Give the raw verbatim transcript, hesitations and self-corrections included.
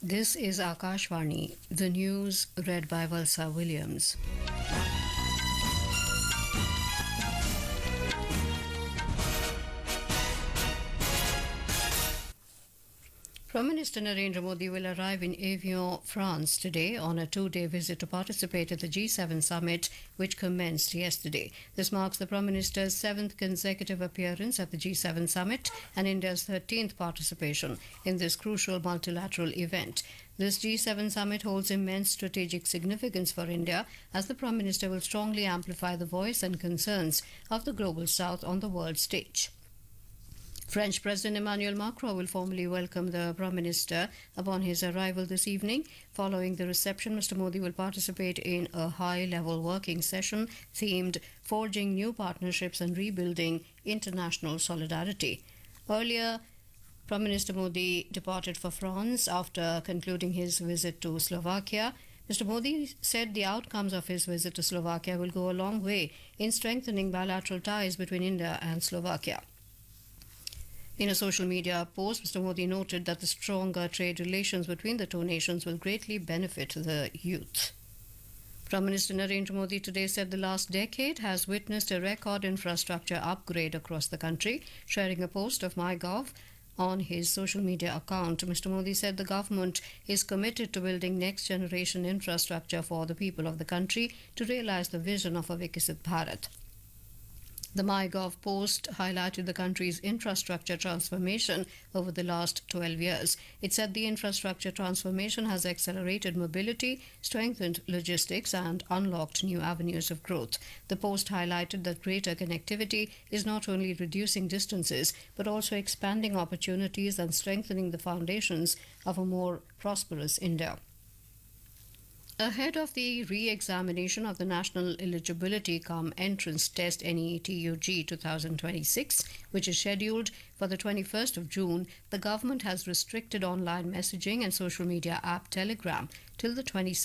This is Akashvani, the news read by Valsa Williams. Prime Minister Narendra Modi will arrive in Evian, France today on a two-day visit to participate at the G seven summit, which commenced yesterday. This marks the Prime Minister's seventh consecutive appearance at the G seven summit and India's thirteenth participation in this crucial multilateral event. This G seven summit holds immense strategic significance for India, as the Prime Minister will strongly amplify the voice and concerns of the Global South on the world stage. French President Emmanuel Macron will formally welcome the Prime Minister upon his arrival this evening. Following the reception, Mister Modi will participate in a high-level working session themed Forging New Partnerships and Rebuilding International Solidarity. Earlier, Prime Minister Modi departed for France after concluding his visit to Slovakia. Mister Modi said the outcomes of his visit to Slovakia will go a long way in strengthening bilateral ties between India and Slovakia. In a social media post, Mister Modi noted that the stronger trade relations between the two nations will greatly benefit the youth. Prime Minister Narendra Modi today said the last decade has witnessed a record infrastructure upgrade across the country. Sharing a post of MyGov on his social media account, Mister Modi said the government is committed to building next-generation infrastructure for the people of the country to realize the vision of a Viksit Bharat. The MyGov post highlighted the country's infrastructure transformation over the last twelve years. It said the infrastructure transformation has accelerated mobility, strengthened logistics, and unlocked new avenues of growth. The post highlighted that greater connectivity is not only reducing distances, but also expanding opportunities and strengthening the foundations of a more prosperous India. Ahead of the re-examination of the National Eligibility Cum Entrance Test N E T U G twenty twenty-six, which is scheduled for the twenty-first of June, the government has restricted online messaging and social media app Telegram till the twenty-second